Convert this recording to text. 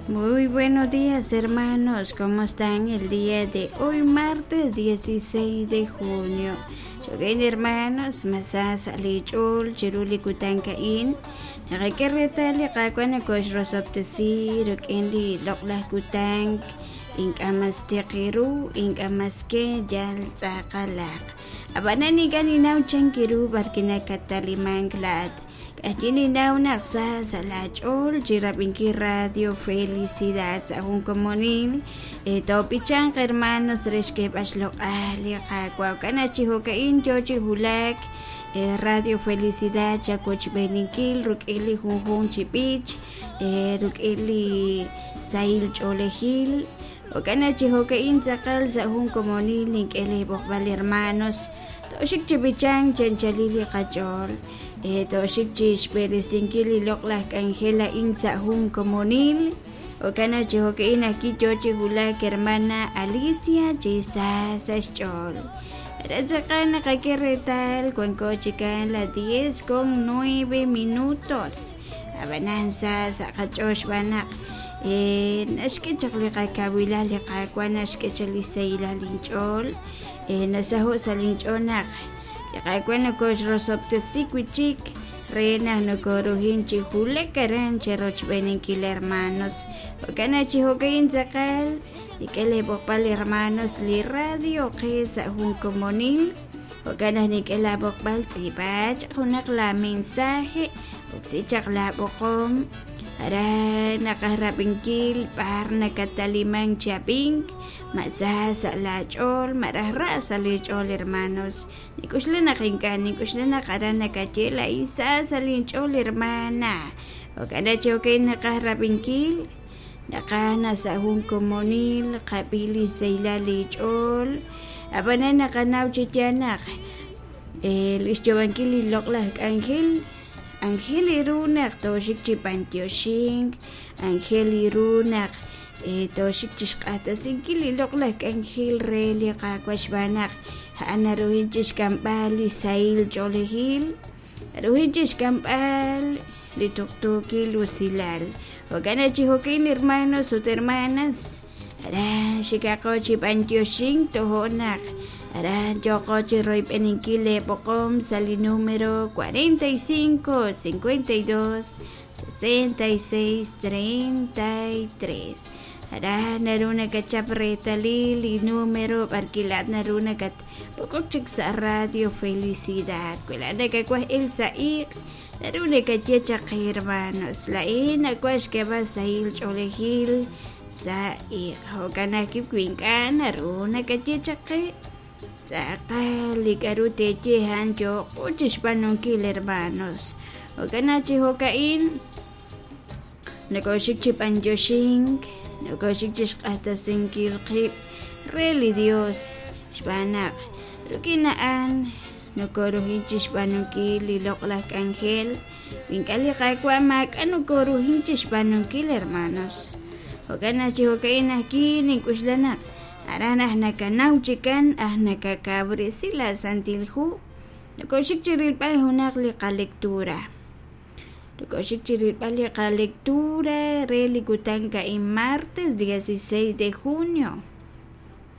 Muy buenos días, hermanos. ¿Cómo están el día de hoy, martes 16 de junio? Bien, hermanos, masas alichul chiruli kutankain. Nakakiretali kakwana kosh rosoptesi rokendi loklah kutank inkamas tiqiru inkamaske jal tsakalak. Abanani ganinaw chankiru barkina katalimanglat. Kajini daw naksa sa lachol, jirabinki radio felicidad sa akong komunil. Ito pichang hermanos reske paslok ahli kakwaw kanachiho kain joji hulak. Radio felicidad sa coach beninkil rukili hunghung chipich. Rukili sail cholehil. O kanachiho kain sakal sa akong komunil ninkele bokbal hermanos. Toshik chibichang chanchalili kachol. Toshik chish peresingkili loklah kanjela insa hum komunil. O kana chihokein aquí chochi hulak hermana Alicia Chisa Saschol. Ratzakana kakeretal cuencochican las 10:09. Abananza sa kachosh banak. Nashke chakli kakawila li kakwana nashke chali sayla linchol. Nasaho sa linchonak. Kakwana kosh rosoptesik wichik. Rena no koruhin chihule karan cheroch beninkil hermanos. Wakana chihokain zakal. Nikele bokpal hermanos li radio que sa hun komonil. Wakana nikela bokpal sibach. Hunak la mensaje. Uksichak la bokom. Ara nakaharapingkil par nakatalimang chaping. Masa sa lachol, marahra sa lachol hermanos. Nikusla na kingkan, nikusla na karan nakachela isa sa lachol hermana. O kada chokay nakaharapingkil, nakana sa hong komunil, kapili sa ila lachol. Aba na nakanaw chityanak. Lisjobankil iloklak angel. Angel irunak, toshik chipantyoshing. Angel irunak. Toshik chishkata singkili loklak angel reli kakwashbanak. Haana ruhinchish kampali sail cholehil. Ruhinchish kampal lituktukil usilal. Wakana chihokin hermanos o hermanas. Ara shikako chipantyoshing tohonak. Ara yoko chiroy peninkile pokom sali número 45 52 66 33. Ara naruna kachapreta lili número parkilat naruna kat pokok chik sa radio felicidad. Kula na kakwah il saik naruna kachechak hermanos. Lain akwash kaba sa il cholehil saik. Hokana kipkwingkan naruna kachechak Saka likaru teche hancho kuchish panunkil hermanos. Hokana chihokain nakoshik chipanjoshing. Nakoshik chishkata singkil kip. Reli Dios. Shbanak. Rukinaan. Nakoruhin chishpanunkil liloklak angel. Winkali kakwa mak anukoruhin chishpanunkil hermanos. Hokana chihokain aquí ninkushlanak. Aranah nakanaw chikan nakakabre sila santilhu. Nakoshik chirilpal hunak li kalektura. Nakoshik chirilpal li kalektura reli kutanka en martes 16 de junio.